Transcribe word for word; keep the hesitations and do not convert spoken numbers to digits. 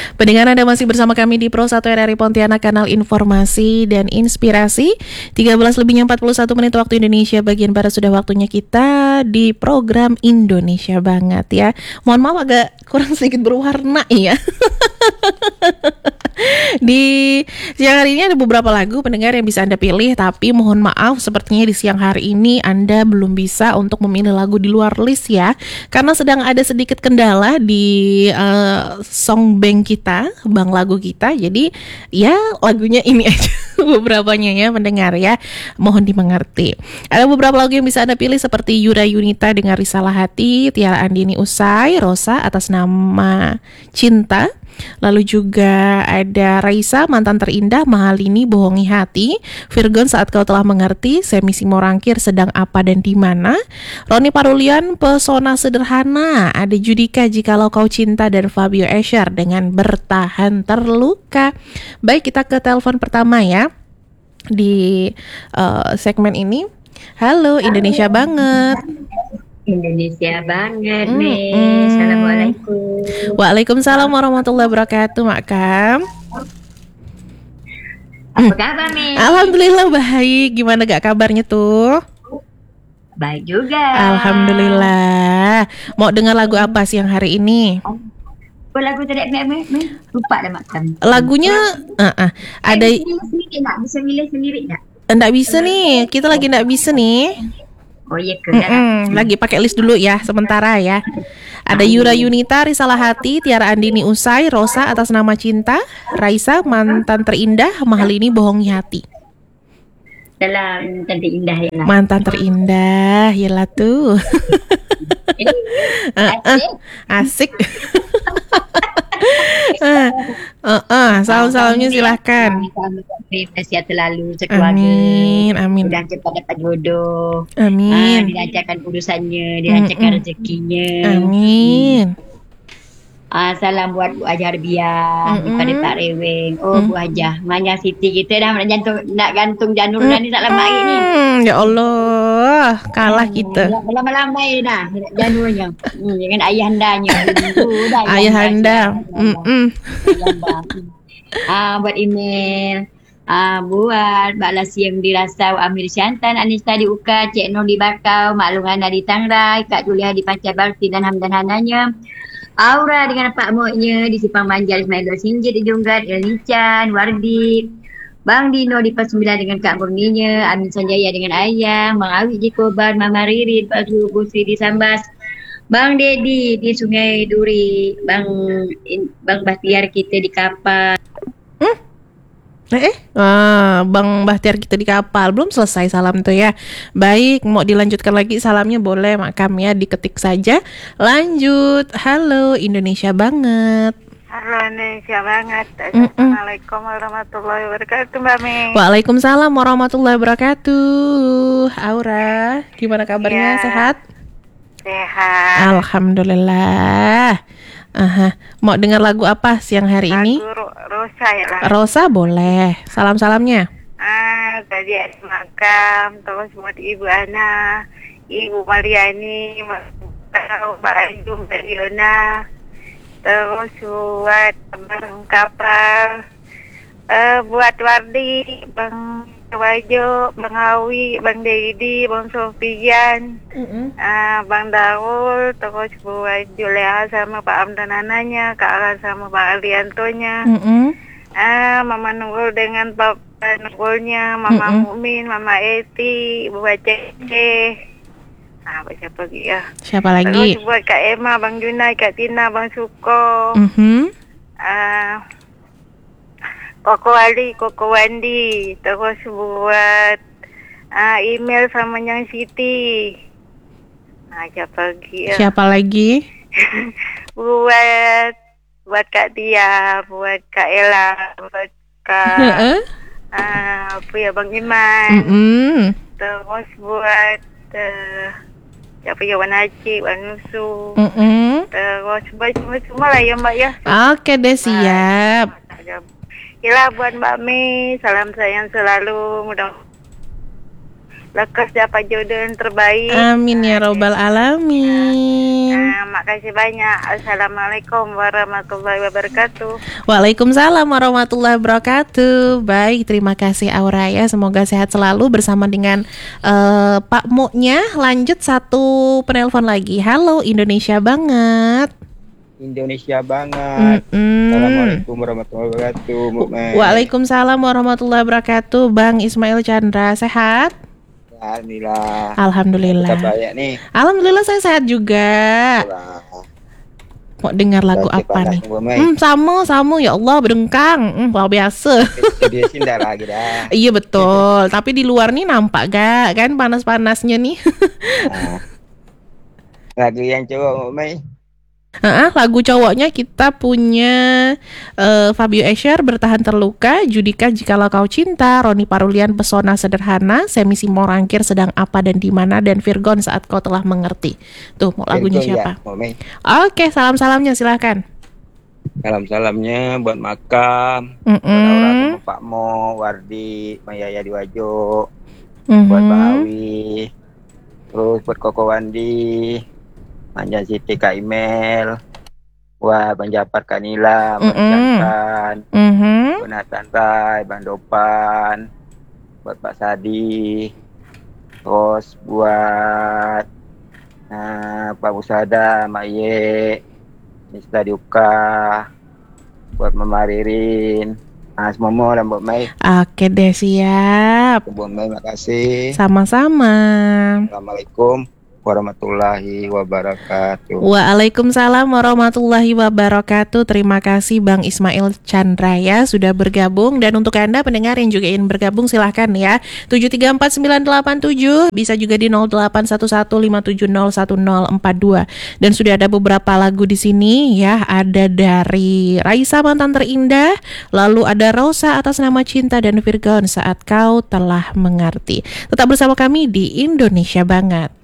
Pendengar, Anda masih bersama kami di Pro satu R R I Pontianak, kanal informasi dan inspirasi. tiga belas lebihnya empat puluh satu menit waktu Indonesia bagian Barat, sudah waktunya kita di program Indonesia Banget ya. Mohon maaf agak kurang sedikit berwarna ya. Di siang hari ini ada beberapa lagu pendengar yang bisa Anda pilih, tapi mohon maaf sepertinya di siang hari ini Anda belum bisa untuk memilih lagu di luar list ya, karena sedang ada sedikit kendala di uh, songbank kita, bank lagu kita. Jadi ya lagunya ini aja beberapanya ya pendengar ya, mohon dimengerti. Ada beberapa lagu yang bisa Anda pilih seperti Yura Yunita dengan Risalah Hati, Tiara Andini Usai, Rosa Atas Nama Cinta. Lalu juga ada Raisa Mantan Terindah, Mahalini Bohongi Hati, Virgon Saat Kau Telah Mengerti, Semi Simorangkir Sedang Apa dan Di Mana, Roni Parulian Pesona Sederhana, ada Judika Jikalau Kau Cinta, dan Fabio Escher dengan Bertahan Terluka. Baik, kita ke telepon pertama ya di uh, segmen ini. Halo Indonesia Banget. Indonesia Banget mm, nih. Mm. Assalamualaikum. Waalaikumsalam warahmatullahi wabarakatuh, Mak Kam. Apa kabar nih? Alhamdulillah baik. Gimana gak kabarnya tuh? Baik juga. Alhamdulillah. Mau dengar lagu apa siang hari ini? Oh, lagu tadi me me lupa dah Mak Kam. Lagunya uh, uh, ada. Eh, bisa milih sendiri enggak? Enggak bisa nih. Kita lagi enggak bisa nih. Oh iya ke. Lagi pakai list dulu ya sementara ya. Ada Yura Yunita, Risalah Hati, Tiara Andini Usai, Rosa Atas Nama Cinta, Raisa Mantan Terindah, Mahalini Bohongi Hati. Dalam Mantan Terindah ya lah. Mantan Terindah ya lah tuh. uh, uh, asik. uh, uh, uh, salam-salamnya silahkan. Terima kasih terlalu sekeluarga. Amin, amin. Mudah cepat dapat jodoh. Amin. Ah, dilancarkan urusannya, dilancarkan mm-mm. rezekinya. Amin. Ah, salam buat Bu Haji Harbiah daripada Tak Reweng. Oh, mm. Bu Hajah, Manya Siti kita dah nak jantung nak gantung janur mm. ni tak lama ini. Ya Allah, kalah kita. Ya, lama-lama ini dah janurnya. Hmm, dengan ayahandanya. Ayahanda. Heeh. Ah, buat email. Ah, buat Mbak Lasi yang dirasa, Amir Syantan, Anissa di Uka, Cik Nur di Bakau, Mak Lungana di Tangrai, Kak Julia di Panca Barti dan Hamdan Hananya. Aura dengan Pak Moknya di Sipang Banjar, Ismail Sinjit di Jonggat, Elni Chan, Wardi, Bang Dino di Pas Sembilan dengan Kak Murninya, Amin Sanjaya dengan Ayang, Bang Awik di Kobar, Mama Ririn, Pak Zul Busri di Sambas, Bang Dedi di Sungai Duri, Bang Bang Bahtiar kita di Kapal. Hmm? Eh, ah, Bang Bahtiar kita di kapal. Belum selesai salam tuh ya. Baik, mau dilanjutkan lagi salamnya boleh Mak Kam ya, diketik saja. Lanjut. Halo Indonesia Banget. Halo Indonesia Banget. Assalamualaikum warahmatullahi wabarakatuh Mbak Ming. Waalaikumsalam warahmatullahi wabarakatuh. Aura, gimana kabarnya? Ya. Sehat? Sehat. Alhamdulillah. Aha. Mau dengar lagu apa siang hari lagu ini? Ro- Rosa ya lah. Rosa boleh. Salam-salamnya. Ah, tadi ada Makam, terus buat Ibu Ana, Ibu Mariani, Mbak Ayu, Mbak Diona, terus buat Bang Kapal, uh, buat Wardi, Bang Wajo, Bang Hawi, Bang Dedi, Bang Sofian, mm-hmm. uh, Bang Daul, terus buat Julia sama Pak Amdan Ananya, Kak Alan sama Pak Aliantonya, mm-hmm. uh, Mama Nurul dengan Papa Nurulnya, Mama mm-hmm. Mukmin, Mama Eti, Bu Cece, ah, siapa lagi ya? Siapa lagi? Terus buat Kak Emma, Bang Junai, Kak Tina, Bang Suko, mm-hmm. uh, Koko Ali, Koko Wandi, terus buat uh, email sama Yang Siti. Nah, siapa lagi ya? Siapa lagi? buat buat Kak Tia, buat Kak Ella, buat Kak uh, apa ya Bang Iman. Mm-hmm. Terus buat uh, siapa ya Wan Haji, Wan Nusu. Mm-hmm. Terus buat semua lah ya Mbak ya. Oke deh, siap. Ila buat Mbak Mi, salam sayang selalu, mudah lekas dapat jodoh yang terbaik. Amin ya robbal alamin. Nah, makasih banyak. Assalamualaikum warahmatullahi wabarakatuh. Waalaikumsalam warahmatullahi wabarakatuh. Baik, terima kasih Auraya. Semoga sehat selalu bersama dengan uh, Pak Muknya. Lanjut satu penelpon lagi. Halo Indonesia banget. Indonesia banget. Mm-mm. Assalamualaikum warahmatullahi wabarakatuh. Mukmai. Waalaikumsalam warahmatullahi wabarakatuh. Bang Ismail Chandra, sehat? Alhamdulillah. Alhamdulillah. Kita banyak nih. Alhamdulillah saya sehat juga. Wah, Mau dengar lagu Baca apa panas nih? nih, Mukmai. Hmm, sama, sama ya Allah berdengkang. Hmm, luar biasa. Studio Sinda lagi dah. Iya betul. Tapi di luar nih nampak gak kan panas-panasnya nih. Nah, lagu yang cowok Mukmai. Heeh, lagu cowoknya kita punya eh, Fabio Escher Bertahan Terluka, Judika Jikalau Kau Cinta, Roni Parulian Pesona Sederhana, Semi Simorangkir Sedang Apa dan Dimana, dan Virgon Saat Kau Telah Mengerti. Tuh mau lagunya Virgo, siapa? Ya, Mukmai. Oke, salam-salamnya silahkan. Salam-salamnya buat Makam, buat Aura Mm-mm. sama Pak Mo, Wardi, Mayaya di Wajo, Mhm. buat Bang Awi, terus buat Koko Wandi, Manja Siti Kak Imel, buat Bang Japar Kanila, Bang Mm-mm. Cantan, Mhm. buat Nathan Rai, Bang Dopan, buat Pak Sadi, terus buat uh, Pak Musada, Mak Ye, Nista Diuka, buat Mama Ririn, Mas Momo dan Mbak Mai. Oke deh, siap. Mbak Mai, makasih. Sama-sama. Assalamualaikum warahmatullahi wabarakatuh. Waalaikumsalam warahmatullahi wabarakatuh. Terima kasih Bang Ismail Chandra ya sudah bergabung. Dan untuk Anda pendengar yang juga ingin bergabung silahkan ya, tujuh tiga empat sembilan delapan tujuh, bisa juga di nol delapan satu satu lima tujuh nol satu nol empat dua. Dan sudah ada beberapa lagu di sini ya. Ada dari Raisa Mantan Terindah, lalu ada Rosa Atas Nama Cinta, dan Virgon Saat Kau Telah Mengerti. Tetap bersama kami di Indonesia Banget.